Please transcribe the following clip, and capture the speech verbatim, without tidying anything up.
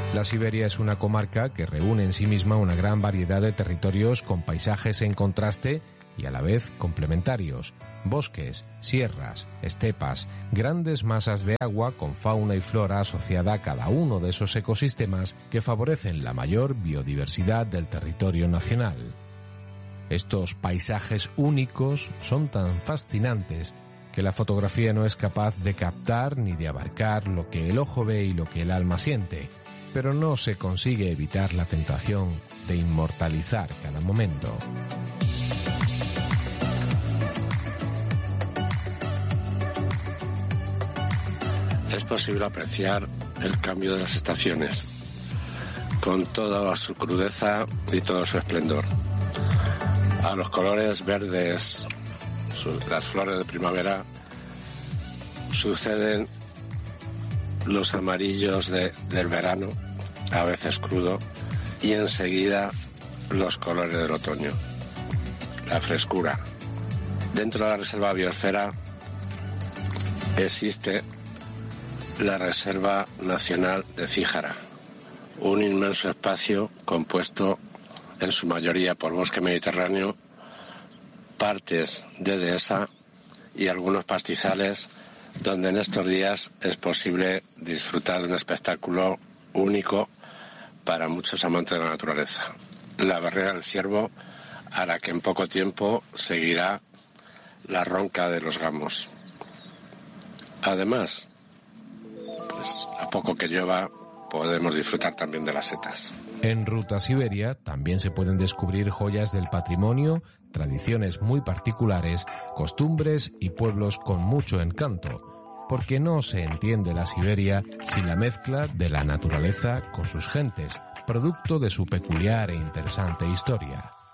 La Siberia es una comarca que reúne en sí misma una gran variedad de territorios con paisajes en contraste y a la vez complementarios: bosques, sierras, estepas, grandes masas de agua con fauna y flora asociada a cada uno de esos ecosistemas que favorecen la mayor biodiversidad del territorio nacional. Estos paisajes únicos son tan fascinantes que la fotografía no es capaz de captar ni de abarcar lo que el ojo ve y lo que el alma siente, pero no se consigue evitar la tentación de inmortalizar cada momento. Es posible apreciar el cambio de las estaciones, con toda su crudeza y todo su esplendor. A los colores verdes, las flores de primavera, suceden los amarillos de, del verano, a veces crudo, y enseguida los colores del otoño, la frescura. Dentro de la Reserva Biosfera existe la Reserva Nacional de Cíjara, un inmenso espacio compuesto en su mayoría por bosque mediterráneo, partes de dehesa y algunos pastizales, donde en estos días es posible disfrutar de un espectáculo único para muchos amantes de la naturaleza. La barrera del Ciervo, a la que en poco tiempo seguirá la Ronca de los Gamos. Además, pues a poco que llueva podemos disfrutar también de las setas. En Ruta Siberia también se pueden descubrir joyas del patrimonio, tradiciones muy particulares, costumbres y pueblos con mucho encanto, porque no se entiende la Siberia sin la mezcla de la naturaleza con sus gentes, producto de su peculiar e interesante historia.